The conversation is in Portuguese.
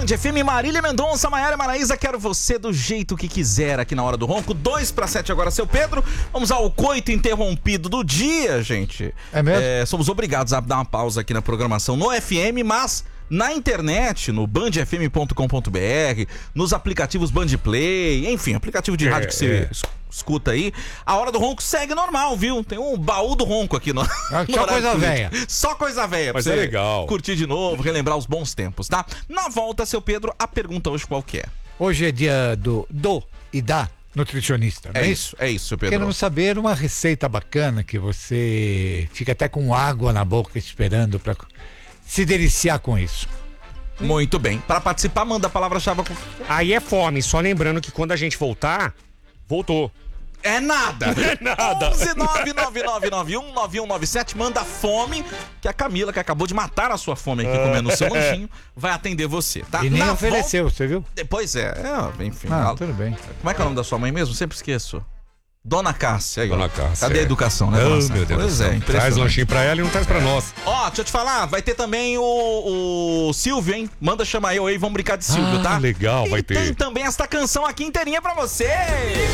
Band FM, Marília Mendonça, Maiara Maraíza, quero você do jeito que quiser aqui na Hora do Ronco. 2:07 agora, seu Pedro. Vamos ao coito interrompido do dia, gente. É mesmo? Somos obrigados a dar uma pausa aqui na programação no FM, mas na internet, no bandfm.com.br, nos aplicativos Bandplay, enfim, aplicativo de rádio que você escuta aí. A Hora do Ronco segue normal, viu? Tem um baú do ronco aqui no Só coisa velha. Só coisa velha. Mas pra é você legal. curtir de novo, relembrar os bons tempos, tá? Na volta, seu Pedro, a pergunta hoje qual que é? Hoje é dia do e da nutricionista, não É isso, seu Pedro. Queremos saber uma receita bacana que você fica até com água na boca esperando para se deliciar com isso. Muito bem. Para participar, manda a palavra-chave. Aí é fome, só lembrando que quando a gente voltar, voltou. É nada. É nada. 11999919197, manda fome, que a Camila, que acabou de matar a sua fome aqui comendo o seu lanchinho, vai atender você, tá? E nem Na ofereceu, você viu? Pois é, enfim. Tudo bem. Como é que é o nome da sua mãe mesmo? Sempre esqueço. Dona Cássia. Aí, Dona Cássia. Cadê a educação, né? Oh, meu Deus. Pois é, Traz impressionante. lanchinho pra ela e não traz pra nós. Ó, deixa eu te falar, vai ter também o Silvio, hein? Manda chamar eu aí, vamos brincar de Silvio, tá? Legal, vai ter. Tem também esta canção aqui inteirinha pra você.